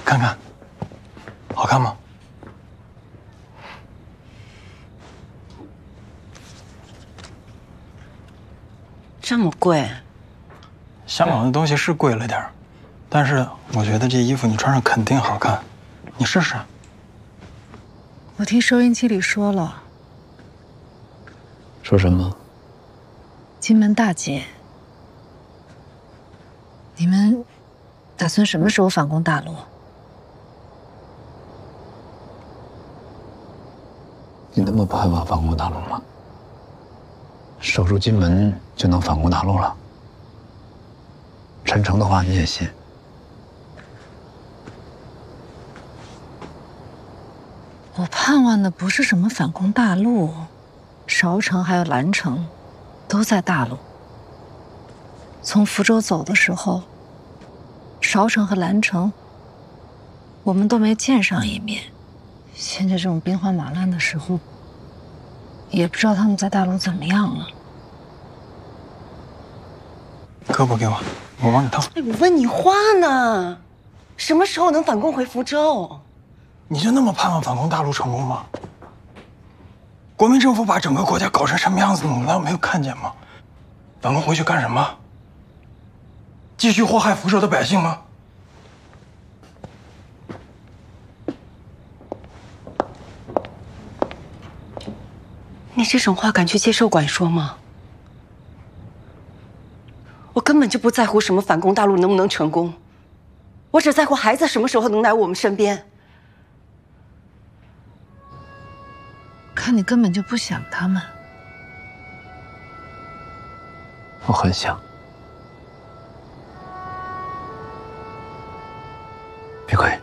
看看，好看吗？ 这么贵？ 香港的东西是贵了点儿，但是我觉得这衣服你穿上肯定好看，你试试。 我听收音机里说了， 说什么？ 金门大捷，你们打算什么时候反攻大陆？ 你那么盼望反攻大陆吗？守住金门就能反攻大陆了？陈诚的话你也信？ 我盼望的不是什么反攻大陆，韶城还有兰城，都在大陆。从福州走的时候，韶城和兰城，我们都没见上一面。现在这种兵荒马乱的时候，也不知道他们在大陆怎么样了。 胳膊给我，我帮你烫。 哎，我问你话呢，什么时候能反攻回福州？ 你就那么盼望反攻大陆成功吗？国民政府把整个国家搞成什么样子，你难道没有看见吗？反攻回去干什么？继续祸害福州的百姓吗？ 你这种话敢去接受管说吗？我根本就不在乎什么反攻大陆能不能成功，我只在乎孩子什么时候能来我们身边。 看你根本就不想他们。 我很想。别亏，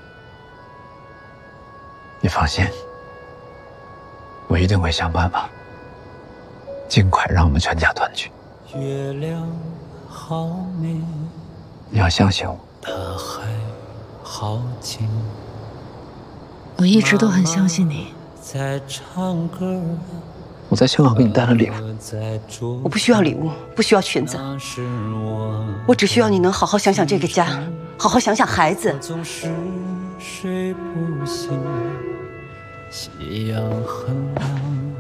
你放心，我一定会想办法，尽快让我们全家团聚。 月亮好美， 你要相信我。 大海好静， 我一直都很相信你。 在唱歌。 我在香港给你带了礼物。 我不需要礼物，不需要裙子，我只需要你能好好想想这个家，好好想想孩子。 总是睡不醒，夕阳很亮，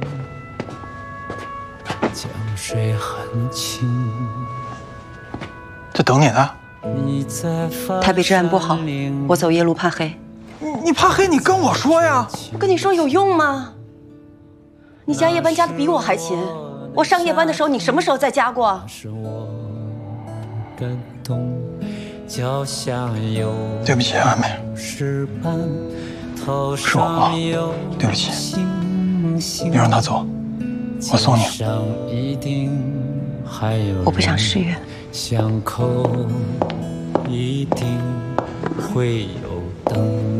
江水很清。 这等你呢。 台北治安不好，我走夜路怕黑。 你怕黑，你跟我说呀。 跟你说有用吗？你加夜班加的比我还勤，我上夜班的时候，你什么时候在家过？ 对不起，阿美，是我吗？对不起，你让他走，我送你。 我不想失约。 巷口一定会有灯。